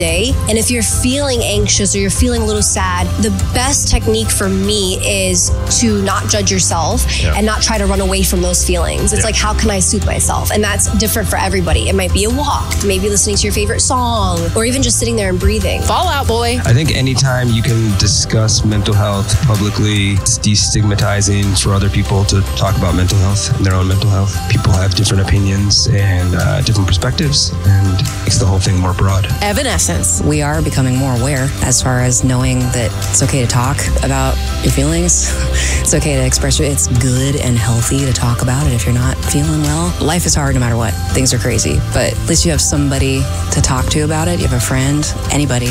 day. And if you're feeling anxious or you're feeling a little sad, the best technique for me is to not judge yourself and not try to run away from those feelings. It's like, how can I soothe myself? And that's different for everybody. It might be a walk, maybe listening to your favorite song, or even just sitting there and breathing. Fall Out Boy. I think anytime you can discuss mental health publicly, it's destigmatizing for other people to talk about mental health and their own mental health. People have different opinions and different perspectives, and makes the whole thing more broad. Evanescence. We are becoming more aware as far as knowing that it's okay to talk about your feelings. It's okay to express it. It's good and healthy to talk about it if you're not feeling well. Life is hard no matter what. Things are crazy, but at least you have somebody to talk to about it. You have a friend, anybody.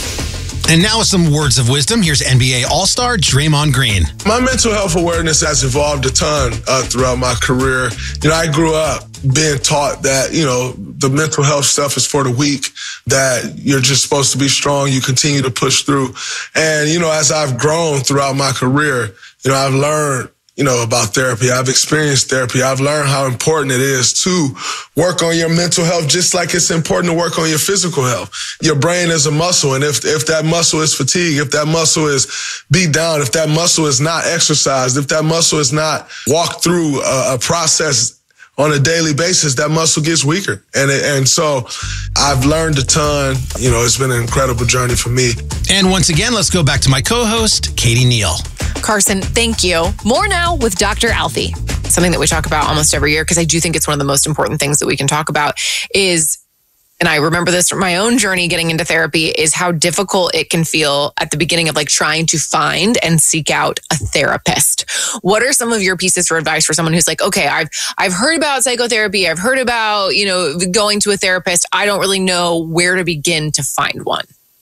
And now with some words of wisdom, here's NBA All-Star Draymond Green. My mental health awareness has evolved a ton throughout my career. I grew up being taught that, the mental health stuff is for the weak, that you're just supposed to be strong, you continue to push through. And, as I've grown throughout my career, I've learned about therapy. I've experienced therapy. I've learned how important it is to work on your mental health, just like it's important to work on your physical health. Your brain is a muscle. And if that muscle is fatigued, if that muscle is beat down, if that muscle is not exercised, if that muscle is not walked through a process on a daily basis, that muscle gets weaker. And so I've learned a ton. It's been an incredible journey for me. And once again, let's go back to my co-host, Katie Neal. Carson, thank you. More now with Dr. Alfie. Something that we talk about almost every year, because I do think it's one of the most important things that we can talk about is, and I remember this from my own journey getting into therapy, is how difficult it can feel at the beginning of trying to find and seek out a therapist. What are some of your pieces for advice for someone who's like, okay, I've heard about psychotherapy. I've heard about, going to a therapist. I don't really know where to begin to find one.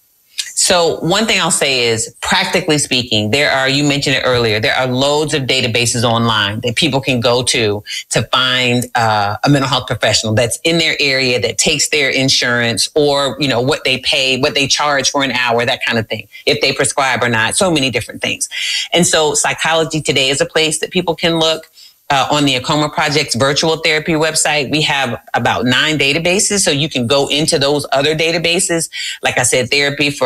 So one thing I'll say is, practically speaking, you mentioned it earlier, there are loads of databases online that people can go to find a mental health professional that's in their area, that takes their insurance, or, what they pay, what they charge for an hour, that kind of thing, if they prescribe or not, so many different things. And so Psychology Today is a place that people can look. On the Acoma Project's virtual therapy website, we have about 9 databases. So you can go into those other databases. Like I said, there's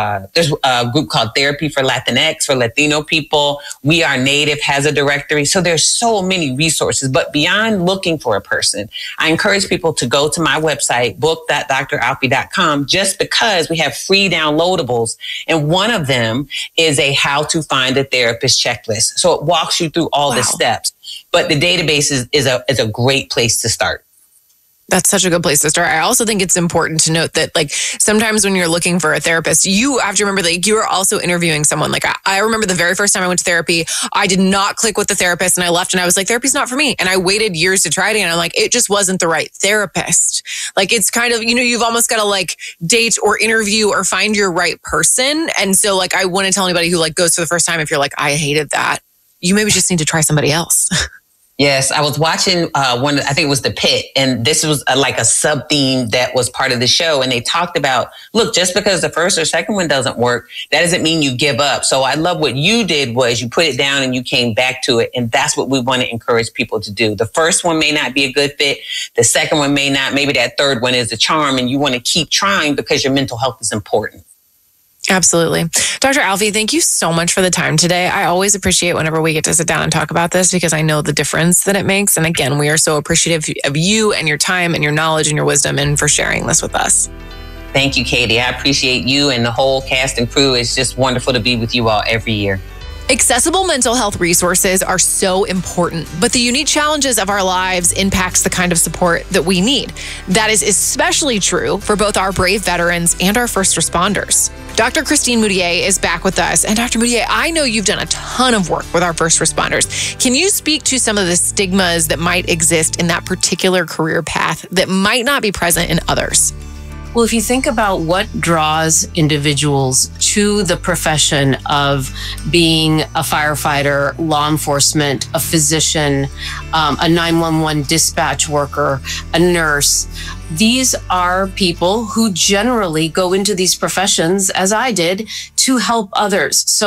a group called Therapy for Latinx, for Latino people. We Are Native has a directory. So there's so many resources. But beyond looking for a person, I encourage people to go to my website, book.dralfie.com, just because we have free downloadables. And one of them is a how to find a therapist checklist. So it walks you through all the steps. But the database is a great place to start. That's such a good place to start. I also think it's important to note that sometimes when you're looking for a therapist, you have to remember you are also interviewing someone. I remember the very first time I went to therapy, I did not click with the therapist and I left and I was like, therapy's not for me. And I waited years to try it again. I'm like, it just wasn't the right therapist. It's kind of, you've almost got to date or interview or find your right person. And so I wouldn't tell anybody who goes for the first time, if you're I hated that, you maybe just need to try somebody else. Yes, I was watching I think it was The Pit, and this was a sub-theme that was part of the show. And they talked about, look, just because the first or second one doesn't work, that doesn't mean you give up. So I love what you did was you put it down and you came back to it. And that's what we want to encourage people to do. The first one may not be a good fit. The second one may not. Maybe that third one is the charm, and you want to keep trying because your mental health is important. Absolutely. Dr. Alfie, thank you so much for the time today. I always appreciate whenever we get to sit down and talk about this, because I know the difference that it makes. And again, we are so appreciative of you and your time and your knowledge and your wisdom, and for sharing this with us. Thank you, Katie. I appreciate you and the whole cast and crew. It's just wonderful to be with you all every year. Accessible mental health resources are so important, but the unique challenges of our lives impacts the kind of support that we need. That is especially true for both our brave veterans and our first responders. Dr. Christine Moutier is back with us. And Dr. Moutier, I know you've done a ton of work with our first responders. Can you speak to some of the stigmas that might exist in that particular career path that might not be present in others? Well, if you think about what draws individuals to the profession of being a firefighter, law enforcement, a physician, a 911 dispatch worker, a nurse, these are people who generally go into these professions, as I did, to help others. So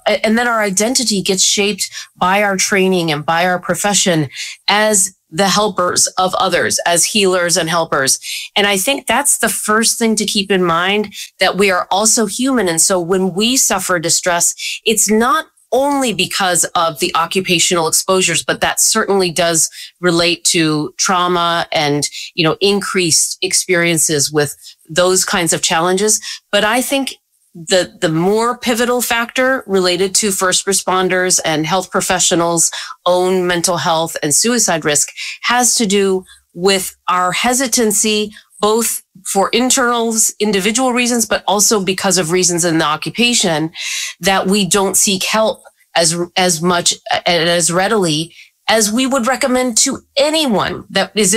and then our identity gets shaped by our training and by our profession as the helpers of others, as healers and helpers. And I think that's the first thing to keep in mind, that we are also human. And so when we suffer distress, it's not only because of the occupational exposures, but that certainly does relate to trauma and, increased experiences with those kinds of challenges. But I think the more pivotal factor related to first responders and health professionals' own mental health and suicide risk has to do with our hesitancy, both for individual reasons, but also because of reasons in the occupation, that we don't seek help as much and as readily as we would recommend to anyone that is